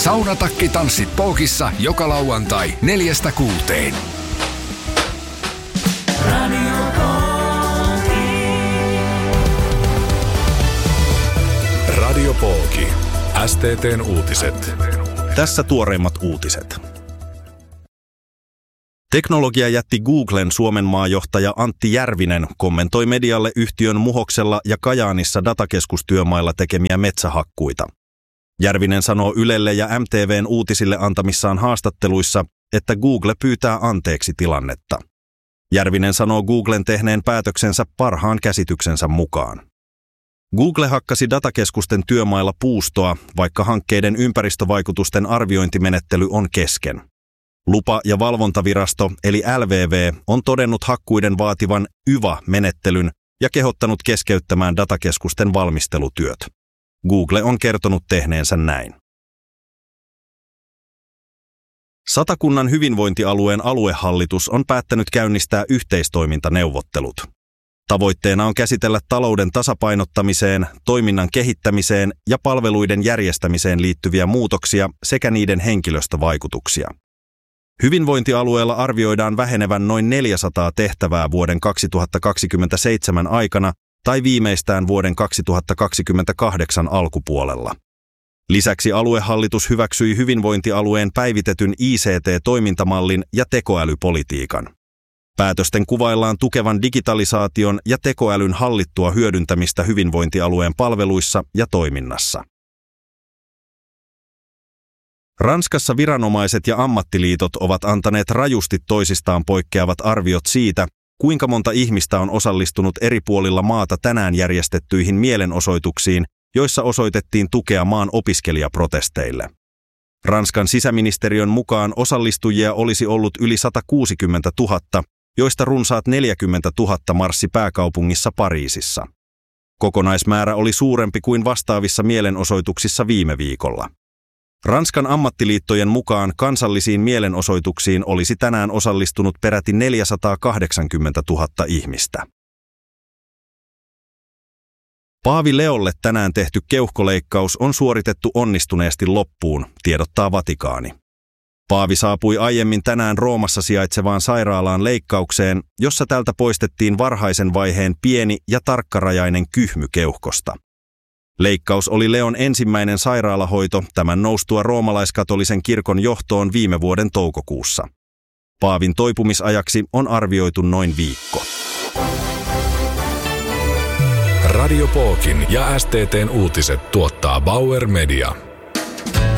Saunatakki-tanssit Pookissa joka lauantai 4–6. Radio Pooki. STT:n uutiset. Tässä tuoreimmat uutiset. Teknologiajätti Googlen Suomen maajohtaja Antti Järvinen kommentoi medialle yhtiön Muhoksella ja Kajaanissa datakeskustyömailla tekemiä metsähakkuita. Järvinen sanoo Ylelle ja MTV:n uutisille antamissaan haastatteluissa, että Google pyytää anteeksi tilannetta. Järvinen sanoo Googlen tehneen päätöksensä parhaan käsityksensä mukaan. Google hakkasi datakeskusten työmailla puustoa, vaikka hankkeiden ympäristövaikutusten arviointimenettely on kesken. Lupa- ja valvontavirasto eli LVV on todennut hakkuiden vaativan YVA-menettelyn ja kehottanut keskeyttämään datakeskusten valmistelutyöt. Google on kertonut tehneensä näin. Satakunnan hyvinvointialueen aluehallitus on päättänyt käynnistää yhteistoimintaneuvottelut. Tavoitteena on käsitellä talouden tasapainottamiseen, toiminnan kehittämiseen ja palveluiden järjestämiseen liittyviä muutoksia sekä niiden henkilöstövaikutuksia. Hyvinvointialueella arvioidaan vähenevän noin 400 tehtävää vuoden 2027 aikana tai viimeistään vuoden 2028 alkupuolella. Lisäksi aluehallitus hyväksyi hyvinvointialueen päivitetyn ICT-toimintamallin ja tekoälypolitiikan. Päätösten kuvaillaan tukevan digitalisaation ja tekoälyn hallittua hyödyntämistä hyvinvointialueen palveluissa ja toiminnassa. Ranskassa viranomaiset ja ammattiliitot ovat antaneet rajusti toisistaan poikkeavat arviot siitä, kuinka monta ihmistä on osallistunut eri puolilla maata tänään järjestettyihin mielenosoituksiin, joissa osoitettiin tukea maan opiskelijaprotesteille. Ranskan sisäministeriön mukaan osallistujia olisi ollut yli 160 000, joista runsaat 40 000 marssi pääkaupungissa Pariisissa. Kokonaismäärä oli suurempi kuin vastaavissa mielenosoituksissa viime viikolla. Ranskan ammattiliittojen mukaan kansallisiin mielenosoituksiin olisi tänään osallistunut peräti 480 000 ihmistä. Paavi Leolle tänään tehty keuhkoleikkaus on suoritettu onnistuneesti loppuun, tiedottaa Vatikaani. Paavi saapui aiemmin tänään Roomassa sijaitsevaan sairaalaan leikkaukseen, jossa tältä poistettiin varhaisen vaiheen pieni ja tarkkarajainen kyhmy keuhkosta. Leikkaus oli Leon ensimmäinen sairaalahoito tämän noustua roomalaiskatolisen kirkon johtoon viime vuoden toukokuussa. Paavin toipumisajaksi on arvioitu noin viikko. Radio Pookin ja STT:n uutiset tuottaa Bauer Media.